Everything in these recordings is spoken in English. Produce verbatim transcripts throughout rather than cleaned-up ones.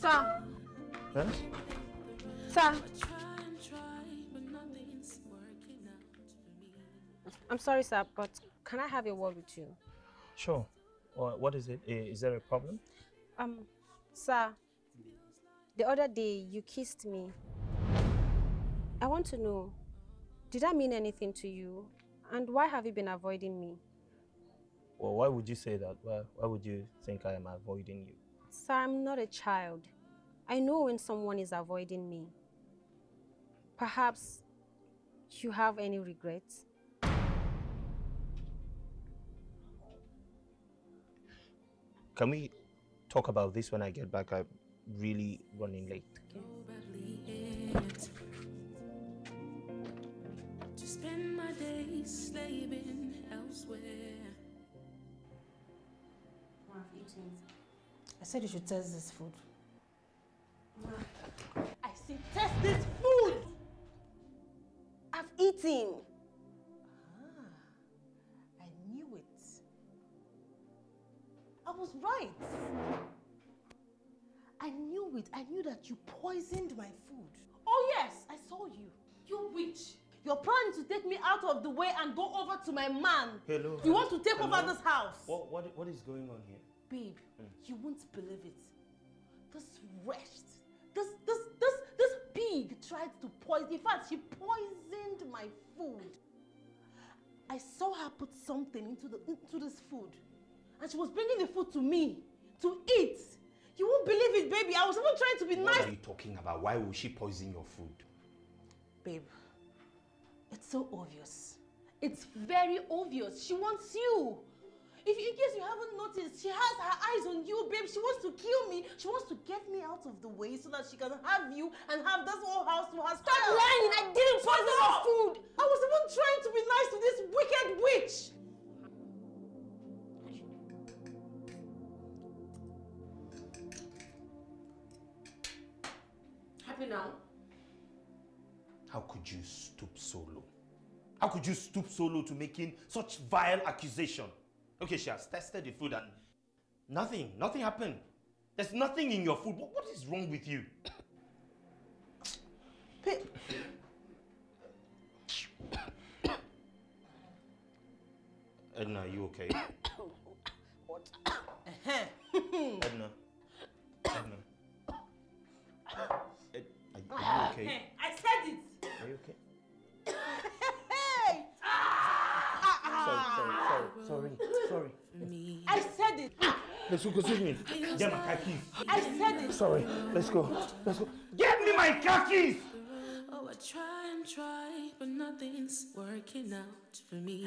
Sir. Yes? Sir. I'm sorry, sir, but can I have a word with you? Sure. Uh, what is it? Is there a problem? Um, sir, the other day you kissed me. I want to know, did I mean anything to you? And why have you been avoiding me? Well, why would you say that? Why, why would you think I am avoiding you? Sir, I'm not a child. I know when someone is avoiding me. Perhaps you have any regrets? Can we talk about this when I get back? I'm really running late. Okay. To spend my days slaving elsewhere. I've eaten. I said you should test this food. I said test this food! I've eaten. Ah, I knew it. I was right. I knew it. I knew that you poisoned my food. Oh yes, I saw you. You witch. You're planning to take me out of the way and go over to my man. Hello. You want to take Hello? over this house. What, what, what is going on here? Babe, mm. you won't believe it. This wretched, this, this, this, this pig tried to poison. In fact, she poisoned my food. I saw her put something into, the, into this food. And she was bringing the food to me to eat. You won't believe it, baby. I was even trying to be what nice. What are you talking about? Why will she poison your food? Babe, it's so obvious. It's very obvious. She wants you. If in case you haven't noticed, she has her eyes on you, babe. She wants to kill me. She wants to get me out of the way so that she can have you and have this whole house to herself. Stop lying! I didn't poison your food! I was even trying to be nice to this wicked witch. Happy now? How could you stoop so low? How could you stoop so low to making such vile accusation? Okay, she has tested the food and nothing, nothing happened. There's nothing in your food. What, what is wrong with you? Babe. Edna, are you okay? What? Edna. Edna. Ed, are, you, are you okay? I said it. Are you okay? Hey! Sorry, sorry, sorry, sorry, sorry. I said it. Let's go, excuse me. Get my car keys. I said it. Sorry, let's go, let's go. Get me my car keys! Oh, I try and try, but nothing's working out for me.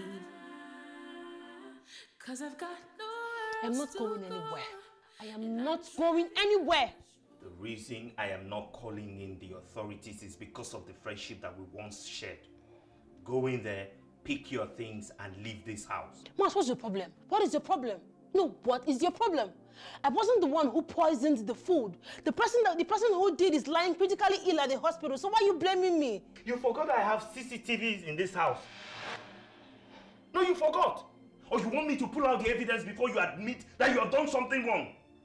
Cause I've got nowhere I'm not else to going go. anywhere. I am not going anywhere. The reason I am not calling in the authorities is because of the friendship that we once shared. Go in there, pick your things, and leave this house. Mas, what's your problem? What is your problem? No, what is your problem? I wasn't the one who poisoned the food. The person that the person who did is lying critically ill at the hospital. So why are you blaming me? You forgot I have C C T Vs in this house. No, you forgot. Or you want me to pull out the evidence before you admit that you have done something wrong?